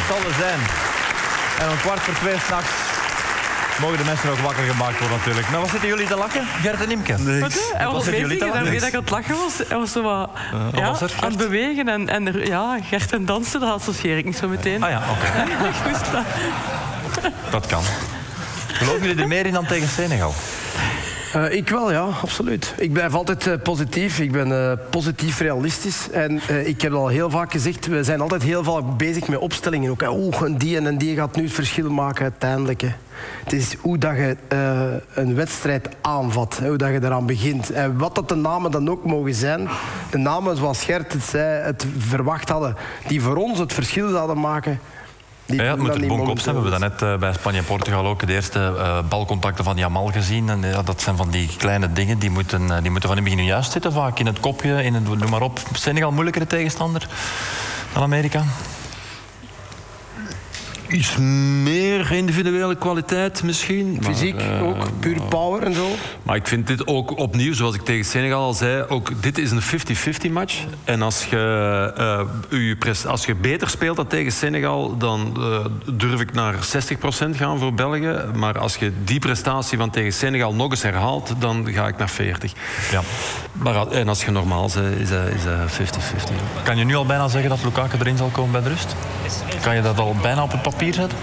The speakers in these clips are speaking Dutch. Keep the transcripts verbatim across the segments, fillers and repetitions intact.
het zal er zijn. En om kwart voor twee s'nachts mogen de mensen nog wakker gemaakt worden natuurlijk. Maar wat zitten jullie te lachen? Gert en Imke? Nee. Wat, hij was bezig en daarmee dat ik aan het lachen was. Hij was zo wat Uh, ja, was er, aan het bewegen. En, en er, ja, Gert en dansen, dat associeer ik niet zo meteen. Ah ja, oké. Okay. Dat kan. Geloven jullie er meer in dan tegen Senegal? Uh, ik wel, ja, absoluut. Ik blijf altijd uh, positief. Ik ben uh, positief realistisch. En uh, ik heb al heel vaak gezegd, we zijn altijd heel vaak bezig met opstellingen. Ook, oeh, en die en die gaat nu het verschil maken uiteindelijk. Hè. Het is hoe dat je uh, een wedstrijd aanvat, hè, hoe dat je eraan begint. En wat dat de namen dan ook mogen zijn. De namen, zoals Gert het zei, het verwacht hadden, die voor ons het verschil zouden maken. Ja, het moet er bonk op zijn. We hebben net uh, bij Spanje en Portugal ook de eerste uh, balcontacten van Jamal gezien. En, uh, dat zijn van die kleine dingen, die moeten, uh, die moeten van in het begin juist zitten. Vaak in het kopje, in het, noem maar op. Senegal moeilijkere tegenstander dan Amerika? Iets meer individuele kwaliteit misschien. Fysiek maar, uh, ook, puur power en zo. Maar ik vind dit ook opnieuw, zoals ik tegen Senegal al zei, ook dit is een vijftig vijftig match. En als je, uh, je prest, als je beter speelt dan tegen Senegal, dan uh, durf ik naar zestig procent gaan voor België. Maar als je die prestatie van tegen Senegal nog eens herhaalt, dan ga ik naar veertig. Ja. Maar, en als je normaal bent, is dat vijftig vijftig. Kan je nu al bijna zeggen dat Lukaku erin zal komen bij de rust? Kan je dat al bijna op het papier zetten?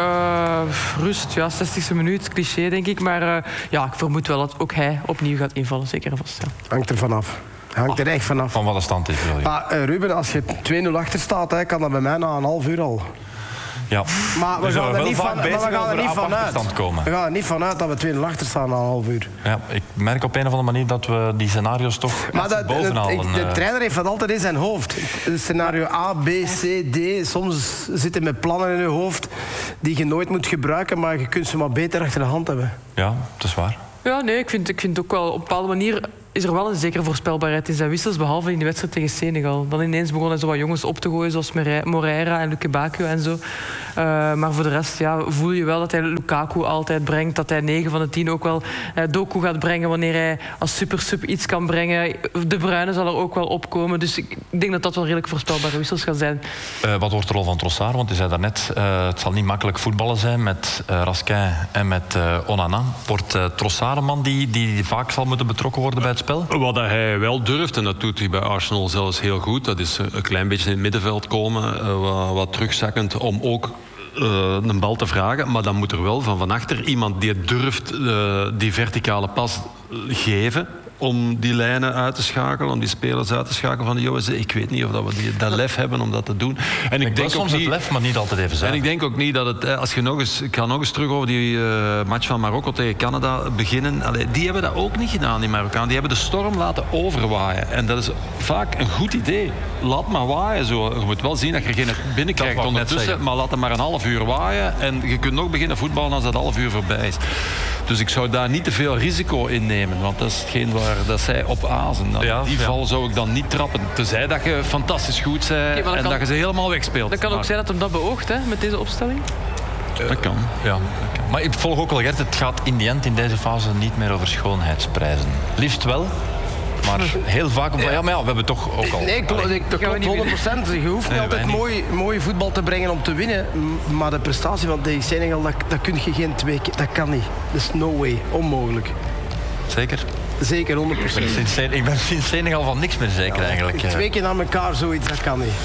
Uh, rust, ja, zestigste minuut, cliché denk ik. Maar uh, ja, ik vermoed wel dat ook hij opnieuw gaat invallen, zeker en vast. Ja. Hangt er vanaf. Hangt er echt vanaf. Van wat de stand is, wil je? Maar uh, Ruben, als je twee nul achter staat, hè, kan dat bij mij na een half uur al. Ja. Maar we dus gaan er niet, van, maar we gaan er niet vanuit. Komen. We gaan er niet vanuit dat we twee nul achter staan na een half uur. Ja, ik merk op een of andere manier dat we die scenario's toch maar dat, bovenal... Dat, ik, een, de trainer heeft dat altijd in zijn hoofd. Scenario A, B, C, D. Soms zitten met plannen in je hoofd die je nooit moet gebruiken, maar je kunt ze maar beter achter de hand hebben. Ja, dat is waar. Ja, nee, ik vind, ik vind ook wel op een bepaalde manier is er wel een zekere voorspelbaarheid in zijn wissels, behalve in de wedstrijd tegen Senegal. Dan ineens begonnen zo wat jongens op te gooien, zoals Moreira en Luke Baku en zo. Uh, maar voor de rest ja, voel je wel dat hij Lukaku altijd brengt, dat hij negen van de tien ook wel uh, Doku gaat brengen wanneer hij als super-sub iets kan brengen. De Bruyne zal er ook wel opkomen. Dus ik denk dat dat wel redelijk voorspelbare wissels gaan zijn. Uh, wat wordt de rol van Trossard? Want hij zei daarnet, uh, het zal niet makkelijk voetballen zijn met uh, Raskin en met uh, Onana. Wordt uh, Trossard een man die, die vaak zal moeten betrokken worden bij het spel? Wat hij wel durft, en dat doet hij bij Arsenal zelfs heel goed, dat is een klein beetje in het middenveld komen, uh, wat, wat terugzakkend, om ook uh, een bal te vragen. Maar dan moet er wel van van achter iemand die het durft uh, die verticale pas geven om die lijnen uit te schakelen, om die spelers uit te schakelen van de jongens. Ik weet niet of dat we die, dat lef hebben om dat te doen. En ik, ik denk soms ook niet, het lef, maar niet altijd even zijn. En ik denk ook niet dat het... Als je nog eens... Ik ga nog eens terug over die uh, match van Marokko tegen Canada beginnen. Allee, die hebben dat ook niet gedaan, die Marokkanen. Die hebben de storm laten overwaaien. En dat is vaak een goed idee. Laat maar waaien zo. Je moet wel zien dat je geen binnenkrijgt ondertussen, maar laat het maar een half uur waaien. En je kunt nog beginnen voetballen als dat half uur voorbij is. Dus ik zou daar niet te veel risico in nemen. Want dat is hetgeen waar dat zij op azen. Nou, ja, die ja. val zou ik dan niet trappen. Tenzij dat je fantastisch goed bent okay, en kan, dat je ze helemaal wegspeelt. Dat kan ook maar. zijn dat hem dat beoogt, hè, met deze opstelling. Uh, dat kan. Ja. Maar ik volg ook wel, Gert, het gaat in die end in deze fase niet meer over schoonheidsprijzen. Liefst wel. Maar heel vaak... Ja, ja, maar ja, we hebben toch ook al... Nee, ik, ik, dat klopt honderd procent. Je hoeft niet nee, altijd mooi, mooi voetbal te brengen om te winnen. Maar de prestatie van tegen Senegal, dat, dat kun je geen twee keer... Dat kan niet. Dat is no way. Onmogelijk. Zeker? Zeker, honderd procent. Ik ben sinds, ik ben sinds Senegal van niks meer zeker ja, eigenlijk. Twee keer aan elkaar zoiets, dat kan niet.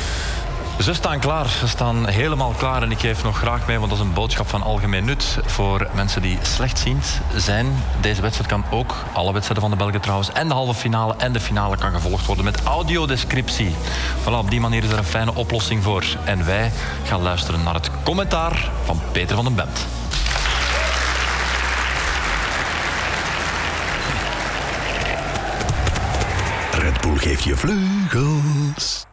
Ze staan klaar, ze staan helemaal klaar en ik geef nog graag mee, want dat is een boodschap van algemeen nut voor mensen die slechtziend zijn. Deze wedstrijd kan ook, alle wedstrijden van de Belgen trouwens, en de halve finale en de finale kan gevolgd worden met audiodescriptie. Voilà, op die manier is er een fijne oplossing voor. En wij gaan luisteren naar het commentaar van Peter van den Bent. Red Bull geeft je vleugels.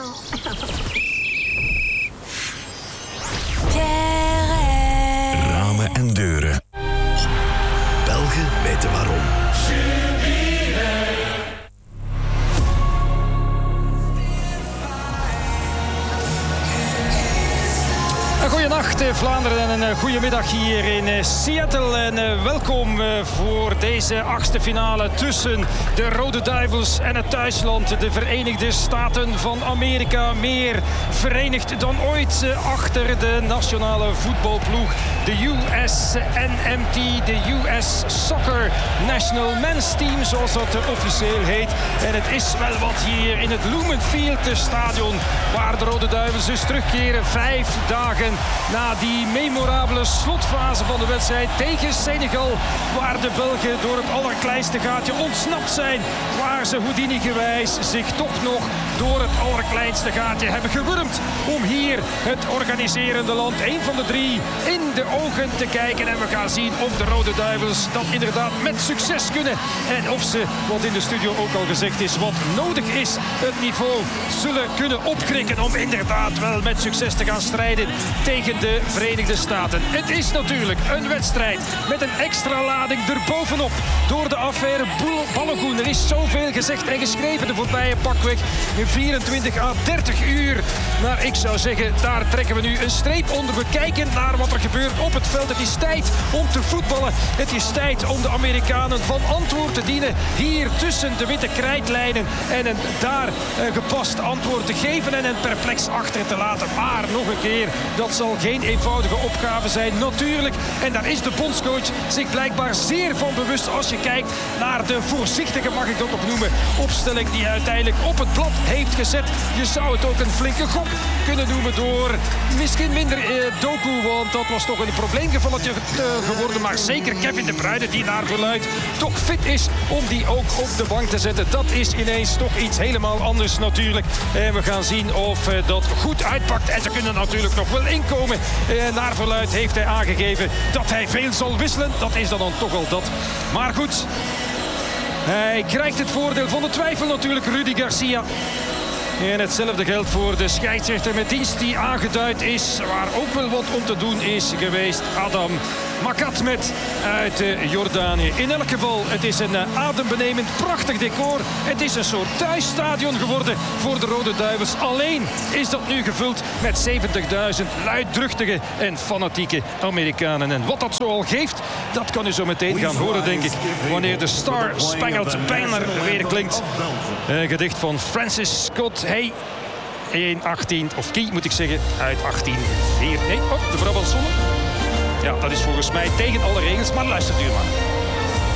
Ramen en deuren. Belgen weten waarom. Een Goedenacht Vlaanderen en een goede middag hier in Seattle. En welkom voor deze achtste finale tussen de Rode Duivels en het thuisland, de Verenigde Staten van Amerika. Meer verenigd dan ooit achter de nationale voetbalploeg. De U S N M T, de U S Soccer National Men's Team, zoals dat officieel heet. En het is wel wat hier in het Lumen Field stadion, waar de Rode Duivels dus terugkeren vijf dagen na die memorabele slotfase van de wedstrijd tegen Senegal, waar de Belgen door het allerkleinste gaatje ontsnapt zijn, waar ze Houdini-gewijs zich toch nog door het allerkleinste gaatje hebben gewurmd om hier het organiserende land, één van de drie, in de ogen te kijken. En we gaan zien of de Rode Duivels dat inderdaad met succes kunnen en of ze, wat in de studio ook al gezegd is, wat nodig is, het niveau zullen kunnen opkrikken om inderdaad wel met succes te gaan strijden tegen de Verenigde Staten. Het is natuurlijk een wedstrijd met een extra lading erbovenop door de affaire Balogun. Er is zoveel gezegd en geschreven de voorbije pakweg vierentwintig à dertig uur. Maar ik zou zeggen, daar trekken we nu een streep onder. We kijken naar wat er gebeurt op het veld. Het is tijd om te voetballen. Het is tijd om de Amerikanen van antwoord te dienen hier tussen de witte krijtlijnen en een daar een gepast antwoord te geven en een perplex achter te laten. Maar nog een keer, dat zal geen eenvoudige opgave zijn natuurlijk. En daar is de bondscoach zich blijkbaar zeer van bewust als je kijkt naar de voorzichtige, mag ik dat ook noemen, opstelling die hij uiteindelijk op het blad heeft gezet. Je zou het ook een flinke gok kunnen noemen door misschien minder eh, Doku, want dat was toch een probleemgevalletje uh, geworden. Maar zeker Kevin De Bruyne, die naar verluidt toch fit is om die ook op de bank te zetten. Dat is ineens toch iets helemaal anders natuurlijk. En we gaan zien of uh, dat goed uitpakt. En ze kunnen natuurlijk nog wel inkomen. Uh, naar verluidt heeft hij aangegeven dat hij veel zal wisselen. Dat is dan, dan toch al dat. Maar goed, hij krijgt het voordeel van de twijfel natuurlijk, Rudy Garcia. En hetzelfde geldt voor de scheidsrechter met dienst die aangeduid is, waar ook wel wat om te doen is geweest. Adam Makatmet uit uh, Jordanië. In elk geval, het is een uh, adembenemend prachtig decor. Het is een soort thuisstadion geworden voor de Rode Duivels. Alleen is dat nu gevuld met zeventigduizend luidruchtige en fanatieke Amerikanen. En wat dat zoal geeft, dat kan u zo meteen gaan horen, denk ik, wanneer de Star Spangled Banner weer klinkt. Een gedicht van Francis Scott Hey, in achttien, of Key moet ik zeggen, uit achttien veertien. Nee, oh, de vrouw van Zonne. Ja, dat is volgens mij tegen alle regels, maar luistert u maar.